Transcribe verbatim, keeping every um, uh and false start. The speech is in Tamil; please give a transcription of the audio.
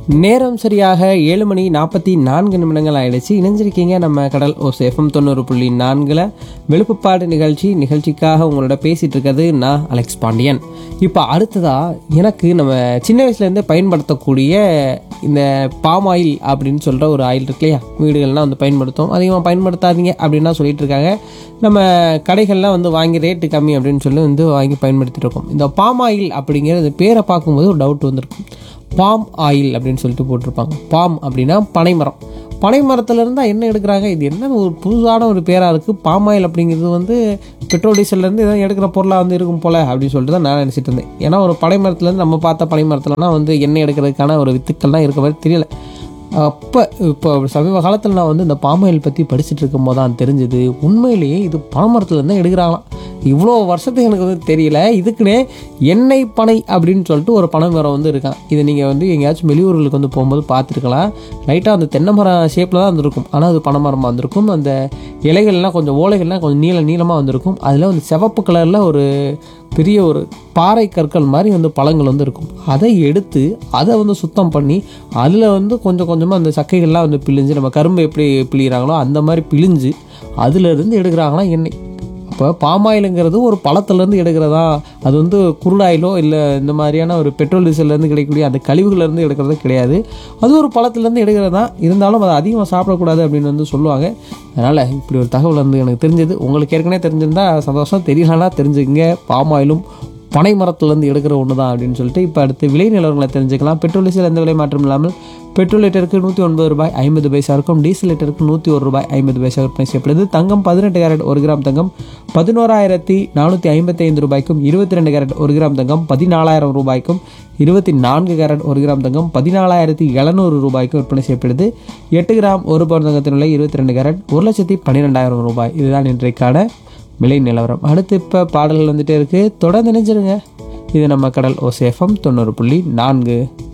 நேரம் சரியாக ஏழு மணி நாற்பத்தி நான்கு நிமிடங்கள் ஆயிடுச்சு. இணைஞ்சிருக்கீங்க நம்ம கடல் ஓஸ் எஃப்எம் தொண்ணூறு புள்ளி நான்கில் வெளுப்புப்பாடு நிகழ்ச்சி. நிகழ்ச்சிக்காக உங்களோட பேசிகிட்டு இருக்கிறது நான் அலெக்ஸ் பாண்டியன். இப்போ அடுத்ததாக எனக்கு நம்ம சின்ன வயசுலேருந்தே பயன்படுத்தக்கூடிய இந்த பாம் ஆயில் அப்படின்னு சொல்கிற ஒரு ஆயில் இருக்கு இல்லையா, வீடுகள்லாம் வந்து பயன்படுத்தும். அதிகமாக பயன்படுத்தாதீங்க அப்படின்னா சொல்லிட்டு இருக்காங்க. நம்ம கடைகள்லாம் வந்து வாங்கி ரேட்டு கம்மி அப்படின்னு சொல்லி வந்து வாங்கி பயன்படுத்திட்டு இருக்கோம். இந்த பாம் ஆயில் அப்படிங்கிற பேரை பார்க்கும்போது ஒரு டவுட் வந்திருக்கும். பாம் ஆயில் அப்படின்னு சொல்லிட்டு போட்டிருப்பாங்க. பாம் அப்படின்னா பனைமரம். பனை மரத்துலேருந்து என்ன எடுக்கிறாங்க, இது என்ன ஒரு புதுசான ஒரு பேராக இருக்குது. பாம் ஆயில் அப்படிங்கிறது வந்து பெட்ரோல் டீசல்லேருந்து எதாவது எடுக்கிற பொருளாக வந்து இருக்கும் போல் அப்படின்னு சொல்லிட்டு தான் நான் நினச்சிட்டு இருந்தேன். ஏன்னா ஒரு பனை மரத்துலேருந்து நம்ம பார்த்த பனை மரத்துலனா வந்து எண்ணெய் எடுக்கிறதுக்கான ஒரு வித்துக்கள்லாம் இருக்க மாதிரி தெரியல. அப்போ இப்போ சமீப காலத்தில் நான் வந்து இந்த பாம் ஆயில் பற்றி படிச்சுட்டு இருக்கும் போது தான் தெரிஞ்சுது, உண்மையிலேயே இது பனைமரத்துலேருந்து தான் எடுக்கிறாங்களாம். இவ்வளோ வருஷத்துக்கு எனக்கு வந்து தெரியல. இதுக்குன்னே எண்ணெய் பனை அப்படின்னு சொல்லிட்டு ஒரு பனை மரம் வந்து இருக்கான். இதை நீங்கள் வந்து எங்கேயாச்சும் வெளியூர்களுக்கு வந்து போகும்போது பார்த்துருக்கலாம். லைட்டாக அந்த தென்னை மரம் ஷேப்பில் தான் வந்துருக்கும், ஆனால் அது பனை மரமாக வந்திருக்கும். அந்த இலைகள்லாம் கொஞ்சம் ஓலைகள்லாம் கொஞ்சம் நீள நீளமாக வந்திருக்கும். அதில் வந்து சிவப்பு கலரில் ஒரு பெரிய ஒரு பாறை கற்கள் மாதிரி வந்து பழங்கள் வந்து இருக்கும். அதை எடுத்து அதை வந்து சுத்தம் பண்ணி அதில் வந்து கொஞ்சம் கொஞ்சமாக அந்த சக்கைகள்லாம் வந்து பிழிஞ்சு, நம்ம கரும்பு எப்படி பிழிகிறாங்களோ அந்த மாதிரி பிழிஞ்சு அதிலிருந்து எடுக்கிறாங்களாம் எண்ணெய். இப்போ பாமாயிலுங்கிறது ஒரு பழத்துலேருந்து எடுக்கிறதா, அது வந்து குருடாயிலோ இல்லை இந்த மாதிரியான ஒரு பெட்ரோல் டீசல்லேருந்து கிடைக்கக்கூடிய அந்த கழிவுகள்லேருந்து எடுக்கிறது கிடையாது. அது ஒரு பழத்துலேருந்து எடுக்கிறது தான். இருந்தாலும் அதை அதிகமாக சாப்பிடக்கூடாது அப்படின்னு வந்து சொல்லுவாங்க. அதனால் இப்படி ஒரு தகவல் வந்து எனக்கு தெரிஞ்சது. உங்களுக்கு ஏற்கனவே தெரிஞ்சிருந்தால் சந்தோஷம், தெரியலனா தெரிஞ்சுக்கங்க. பாமாயிலும் பனை மரத்துலேருந்து எடுக்கிற ஒன்று தான் அப்படின்னு சொல்லிட்டு. இப்போ அடுத்து விலை நிலவரங்களை தெரிஞ்சுக்கலாம். பெட்ரோல் டீசல் எந்த விலை மாற்றம் இல்லாமல் பெட்ரோல் லிட்டருக்கு நூற்றி ஒன்பது ரூபாய் ஐம்பது பைசா இருக்கும். டீசல் லிட்டருக்கு நூற்றி ஒரு ரூபாய் ஐம்பது பைசா விற்பனை செய்யப்படுது. தங்கம் பதினெட்டு கேரட் ஒரு கிராம் தங்கம் பதினோராயிரத்தி நானூற்றி ஐம்பத்தி ஐந்து ரூபாய்க்கும், இருபத்தி ரெண்டு கேரட் ஒரு கிராம் தங்கம் பதினாலாயிரம் ரூபாய்க்கும், இருபத்தி நான்கு கேரட் ஒரு கிராம் தங்கம் பதினாலாயிரத்தி எழுநூறு ரூபாய்க்கும் விற்பனை செய்யப்படுது. எட்டு கிராம் ஒரு பவுன் தங்கத்தின் விலை இருபத்தி ரெண்டு கேரட் ஒரு லட்சத்தி பன்னிரெண்டாயிரம் ரூபாய். இதுதான் இன்றைக்கான விலை நிலவரம். அடுத்து இப்போ பாடல்கள் வந்துட்டே இருக்குது. தொடர்ந்து நினைச்சிருங்க. இது நம்ம கடல் ஓஸ் எஃப்எம் தொண்ணூறு புள்ளி நான்கு.